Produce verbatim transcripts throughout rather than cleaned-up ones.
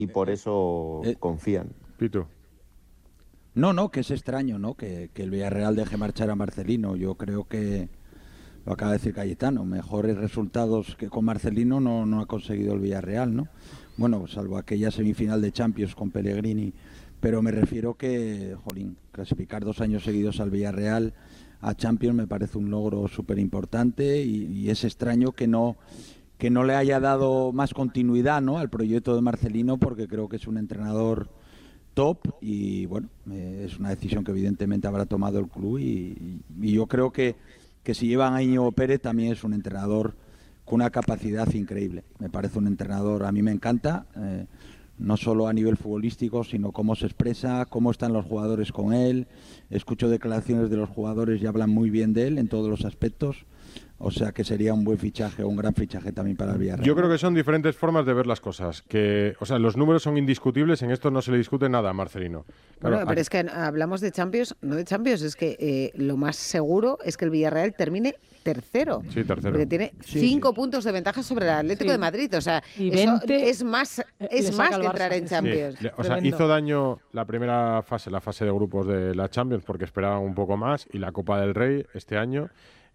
y por eso eh, confían. Pito. No, no, que es extraño, ¿no? Que, que el Villarreal deje marchar a Marcelino. Yo creo que, lo acaba de decir Cayetano, mejores resultados que con Marcelino no, no ha conseguido el Villarreal, ¿no? Bueno, salvo aquella semifinal de Champions con Pellegrini. Pero me refiero que, jolín, clasificar dos años seguidos al Villarreal a Champions me parece un logro súper importante y, y es extraño que no, que no le haya dado más continuidad, ¿no?, al proyecto de Marcelino, porque creo que es un entrenador top y bueno, eh, es una decisión que evidentemente habrá tomado el club y, y yo creo que, que si llevan a Íñigo Pérez también es un entrenador con una capacidad increíble. Me parece un entrenador, a mí me encanta, eh, no solo a nivel futbolístico, sino cómo se expresa, cómo están los jugadores con él. Escucho declaraciones de los jugadores y hablan muy bien de él en todos los aspectos. O sea que sería un buen fichaje, un gran fichaje también para el Villarreal. Yo creo que son diferentes formas de ver las cosas. Que, o sea, los números son indiscutibles, en esto no se le discute nada a Marcelino. Claro, bueno, pero aquí... es que hablamos de Champions, no de Champions, es que eh, lo más seguro es que el Villarreal termine tercero. Sí, tercero. Porque tiene Sí, cinco sí. puntos de ventaja sobre el Atlético Sí. de Madrid. O sea, Y eso veinte es más, es le más saca que al entrar Barça. en Champions. Sí, o sea, Tremendo. hizo daño la primera fase, la fase de grupos de la Champions, porque esperaban un poco más, y la Copa del Rey este año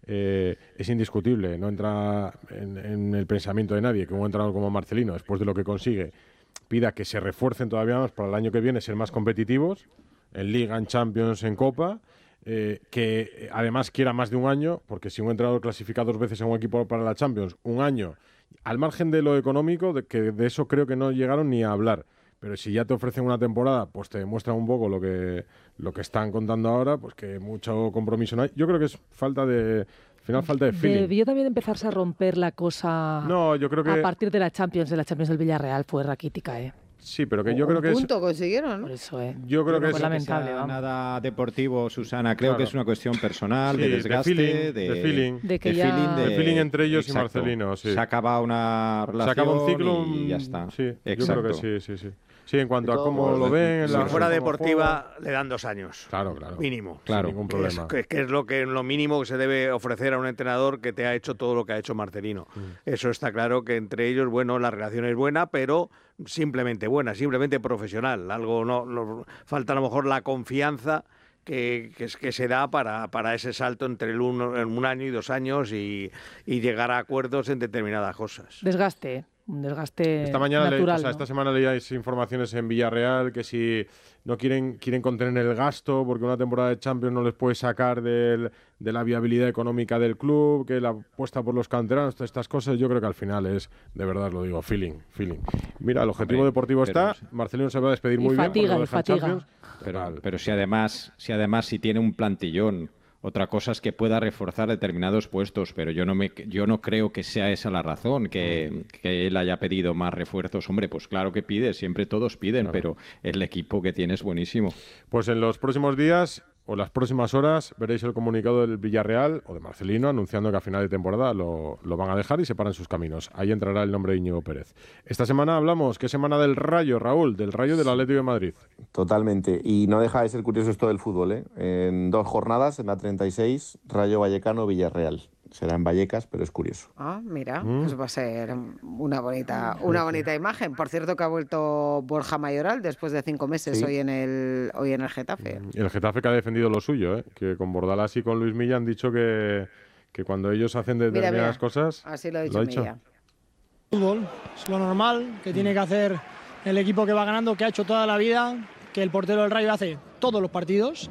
eh, es indiscutible. No entra en, en el pensamiento de nadie que un entrenador como Marcelino, después de lo que consigue, pida que se refuercen todavía más para el año que viene, ser más competitivos en Liga, en Champions, en Copa. Eh, que además quiera más de un año, porque si un entrenador clasifica dos veces a un equipo para la Champions, un año, al margen de lo económico, de que de eso creo que no llegaron ni a hablar, pero si ya te ofrecen una temporada, pues te demuestran un poco lo que, lo que están contando ahora, pues que mucho compromiso no hay. Yo creo que es falta de, al final falta de feeling. Debió también empezarse a romper la cosa No, yo creo que... a partir de la Champions, de la Champions del Villarreal, fue raquítica, ¿eh? Sí, pero que yo Un creo que es... punto consiguieron, ¿no? Por eso, ¿eh? Yo creo que Fue es... lamentable, sea vamos. nada deportivo, Susana. Creo Claro. que es una cuestión personal, Sí, de de desgaste, feeling, de, de feeling. De que de ya- feeling, De feeling entre ellos y Exacto. Marcelino, sí. Se acaba una Se relación acaba un ciclo, y ya está. Sí, Exacto. yo creo que sí, sí, sí. Sí, en cuanto a De cómo todos lo modos, ven... en si la- Si fuera cómo deportiva, le dan dos años. Claro, claro. Mínimo. Claro. Sin ningún Que es, problema. que, que es lo que lo mínimo que se debe ofrecer a un entrenador que te ha hecho todo lo que ha hecho Marcelino. Mm. Eso está claro, que entre ellos, bueno, la relación es buena, pero simplemente buena, simplemente profesional. Algo no, no- falta a lo mejor la confianza que, que, es- que se da para, para ese salto entre el uno, en un año y dos años y, y llegar a acuerdos en determinadas cosas. Desgaste, un desgaste Esta mañana, natural, le, o sea, ¿no? esta semana leíais informaciones en Villarreal que si no quieren quieren contener el gasto porque una temporada de Champions no les puede sacar del, de la viabilidad económica del club, que la apuesta por los canteranos, todas estas cosas, yo creo que al final es, de verdad lo digo, feeling, feeling. Mira, el objetivo Hombre, deportivo pero- está, Marcelino se va a despedir Y muy fatiga, bien. porque lo y deja en fatiga. Champions. Pero, Total. pero si además, si además si tiene un plantillón, otra cosa es que pueda reforzar determinados puestos, pero yo no me, yo no creo que sea esa la razón, que, que él haya pedido más refuerzos. Hombre, pues claro que pide, siempre todos piden, Claro. pero el equipo que tiene es buenísimo. Pues en los próximos días o las próximas horas veréis el comunicado del Villarreal o de Marcelino anunciando que a final de temporada lo, lo van a dejar y separan sus caminos. Ahí entrará el nombre de Íñigo Pérez. Esta semana hablamos, ¿qué semana del Rayo, Raúl? Del Rayo del Atlético de Madrid. Totalmente. Y no deja de ser curioso esto del fútbol, ¿eh? En dos jornadas, en la treinta y seis, Rayo Vallecano, Villarreal. Será en Vallecas, pero es curioso. Ah, mira, Mm. pues va a ser una bonita, una bonita imagen. Por cierto, que ha vuelto Borja Mayoral después de cinco meses Sí. hoy en el hoy en el Getafe. Y el Getafe que ha defendido lo suyo, ¿eh? Que con Bordalás y con Luis Milla han dicho que, que cuando ellos hacen Mira, determinadas mira, cosas... así lo ha dicho ¿Lo ha dicho? Milla. Fútbol es lo normal que tiene que hacer el equipo que va ganando, que ha hecho toda la vida, que el portero del Rayo hace todos los partidos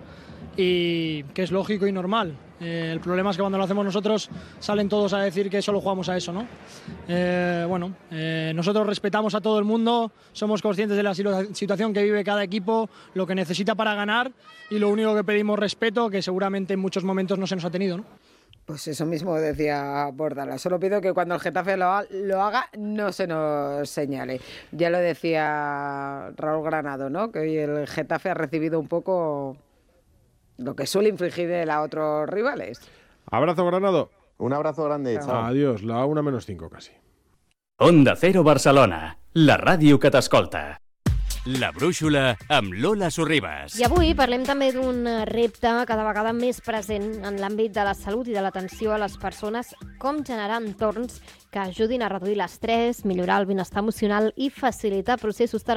y que es lógico y normal. Eh, el problema es que cuando lo hacemos nosotros salen todos a decir que solo jugamos a eso, ¿no? Eh, bueno, eh, nosotros respetamos a todo el mundo, somos conscientes de la situa- situación que vive cada equipo, lo que necesita para ganar y lo único que pedimos respeto, que seguramente en muchos momentos no se nos ha tenido, ¿no? Pues eso mismo decía Bordala. Solo pido que cuando el Getafe lo, ha- lo haga no se nos señale. Ya lo decía Raúl Granado, ¿no? Que hoy el Getafe ha recibido un poco lo que suele infligir él a otros rivales. Abrazo, Granado. Un abrazo grande. Chao. Adiós, la una menos cinco casi. Onda Cero Barcelona, la ràdio que t'escolta. La brúixola amb Lola Sorribas. I avui parlem també d'un repte cada vegada més present en l'àmbit de la salut i de l'atenció a les persones, com generar entorns que ajudin a reduir l'estrès, millorar el benestar emocional i facilitar processos terapèutics